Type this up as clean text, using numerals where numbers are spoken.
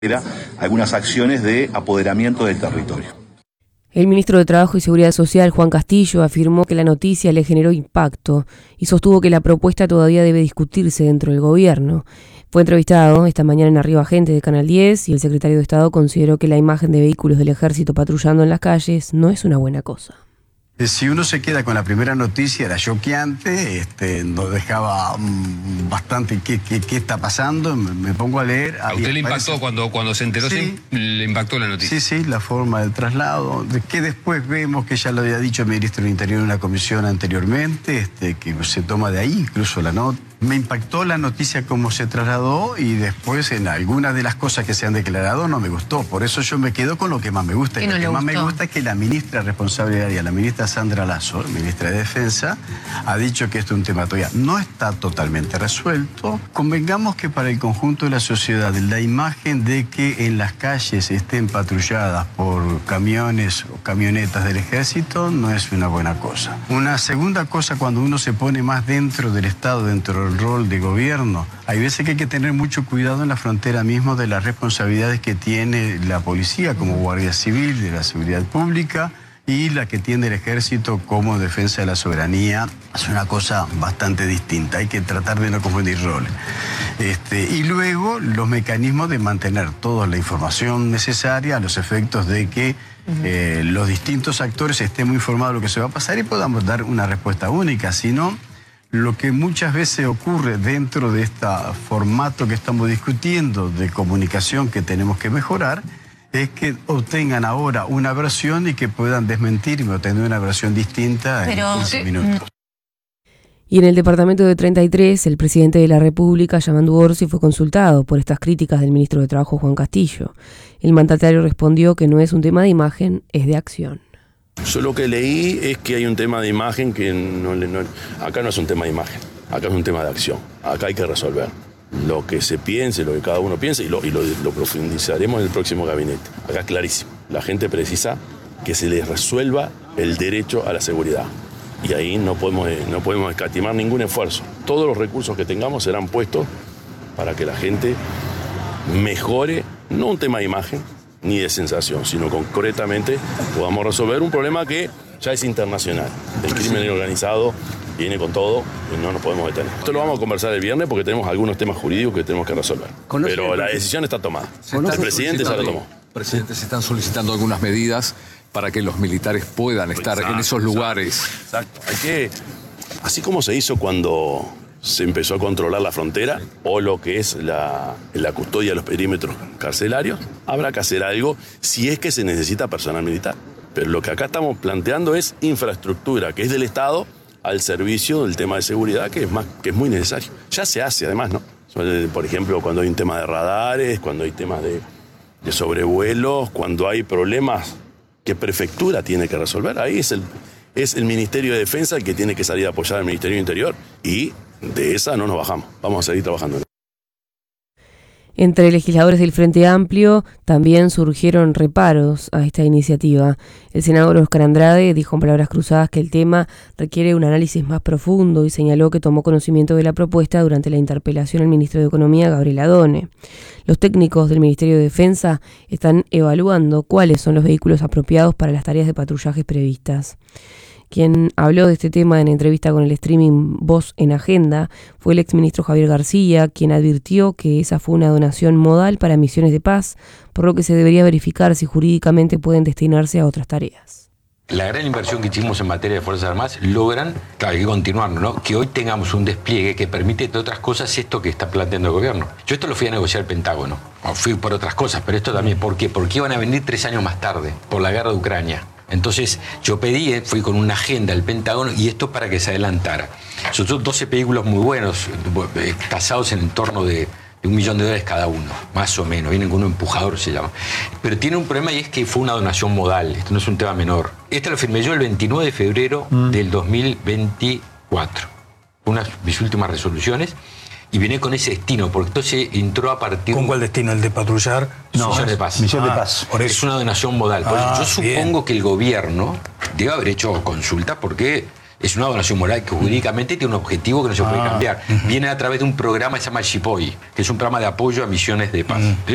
algunas acciones de apoderamiento del territorio. El ministro de Trabajo y Seguridad Social, Juan Castillo, afirmó que la noticia le generó impacto y sostuvo que la propuesta todavía debe discutirse dentro del gobierno. Fue entrevistado esta mañana en Arriba Gente de Canal 10 y el secretario de Estado consideró que la imagen de vehículos del ejército patrullando en las calles no es una buena cosa. Si uno se queda con la primera noticia, era choqueante, nos dejaba bastante qué está pasando, me pongo a leer. ¿A usted le impactó cuando se enteró? Sí, le impactó la noticia. Sí, la forma del traslado, que después vemos que ya lo había dicho el ministro del Interior en una comisión anteriormente, que se toma de ahí incluso la nota. Me impactó la noticia cómo se trasladó y después en algunas de las cosas que se han declarado no me gustó. Por eso yo me quedo con lo que más me gusta. Y lo que más me gusta es que la ministra responsable de área, la ministra Sandra Lazo, ministra de Defensa, ha dicho que esto es un tema todavía no está totalmente resuelto. Convengamos que para el conjunto de la sociedad la imagen de que en las calles estén patrulladas por camiones o camionetas del ejército no es una buena cosa. Una segunda cosa, cuando uno se pone más dentro del Estado, dentro del rol de gobierno, hay veces que hay que tener mucho cuidado en la frontera mismo de las responsabilidades que tiene la policía como guardia civil de la seguridad pública y la que tiene el ejército como defensa de la soberanía. Es una cosa bastante distinta, hay que tratar de no confundir roles. Y luego los mecanismos de mantener toda la información necesaria a los efectos de que los distintos actores estén muy informados de lo que se va a pasar y podamos dar una respuesta única, si no, lo que muchas veces ocurre dentro de este formato que estamos discutiendo de comunicación que tenemos que mejorar es que obtengan ahora una versión y que puedan desmentirme o tener una versión distinta en 15 minutos. Y en el departamento de 33, el presidente de la República, Yamandu Orsi, fue consultado por estas críticas del ministro de Trabajo, Juan Castillo. El mandatario respondió que no es un tema de imagen, es de acción. Yo lo que leí es que hay un tema de imagen que acá no es un tema de imagen, acá es un tema de acción. Acá hay que resolver lo que se piense, lo que cada uno piense y lo profundizaremos en el próximo gabinete. Acá es clarísimo, la gente precisa que se les resuelva el derecho a la seguridad. Y ahí no podemos escatimar ningún esfuerzo. Todos los recursos que tengamos serán puestos para que la gente mejore, no un tema de imagen, ni de sensación, sino concretamente podamos resolver un problema que ya es internacional. El crimen organizado viene con todo y no nos podemos detener. Esto lo vamos a conversar el viernes porque tenemos algunos temas jurídicos que tenemos que resolver. Pero la decisión está tomada. El presidente ya la tomó. Presidente, se están solicitando algunas medidas para que los militares puedan estar en esos lugares. Exacto. Hay que, así como se hizo cuando se empezó a controlar la frontera o lo que es la custodia de los perímetros carcelarios, habrá que hacer algo si es que se necesita personal militar. Pero lo que acá estamos planteando es infraestructura, que es del Estado, al servicio del tema de seguridad, que es muy necesario. Ya se hace, además, ¿no? Por ejemplo, cuando hay un tema de radares, cuando hay temas de sobrevuelos, cuando hay problemas que prefectura tiene que resolver, ahí es el Ministerio de Defensa el que tiene que salir a apoyar al Ministerio de Interior y de esa no nos bajamos, vamos a seguir trabajando. Entre legisladores del Frente Amplio también surgieron reparos a esta iniciativa. El senador Oscar Andrade dijo en palabras cruzadas que el tema requiere un análisis más profundo y señaló que tomó conocimiento de la propuesta durante la interpelación al ministro de Economía, Gabriel Adone. Los técnicos del Ministerio de Defensa están evaluando cuáles son los vehículos apropiados para las tareas de patrullaje previstas. Quien habló de este tema en entrevista con el streaming Voz en Agenda fue el exministro Javier García, quien advirtió que esa fue una donación modal para misiones de paz, por lo que se debería verificar si jurídicamente pueden destinarse a otras tareas. La gran inversión que hicimos en materia de Fuerzas Armadas logran, claro, hay que continuarlo, ¿no? Que hoy tengamos un despliegue que permite, entre otras cosas, esto que está planteando el gobierno. Yo esto lo fui a negociar al Pentágono, fui por otras cosas, pero esto también, ¿por qué? Porque iban a venir 3 años más tarde, por la guerra de Ucrania. Entonces yo fui con una agenda al Pentágono y esto para que se adelantara. Son 12 vehículos muy buenos, tasados en torno de $1 millón cada uno, más o menos. Vienen con un empujador, se llama. Pero tiene un problema y es que fue una donación modal. Esto no es un tema menor. Este lo firmé yo el 29 de febrero del 2024. Una de mis últimas resoluciones. Y viene con ese destino, porque entonces entró a partir... ¿Con cuál destino? ¿El de patrullar? No, Misión de Paz. Misión de Paz. Es una donación modal. Yo supongo que el gobierno debe haber hecho consulta porque es una donación moral que jurídicamente tiene un objetivo que no se puede cambiar. Viene a través de un programa que se llama Shipoy, que es un programa de apoyo a misiones de paz.